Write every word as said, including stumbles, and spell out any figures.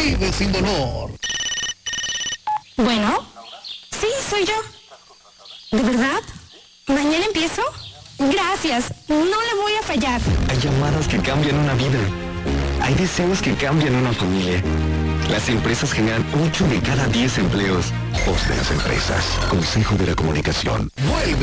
Vive sin dolor. Bueno, sí, soy yo. ¿De verdad? ¿Mañana empiezo? Gracias, no le voy a fallar. Hay llamadas que cambian una vida. Hay deseos que cambian una familia. Las empresas generan ocho de cada diez empleos. Voz de las empresas. Consejo de la Comunicación. Vuelve.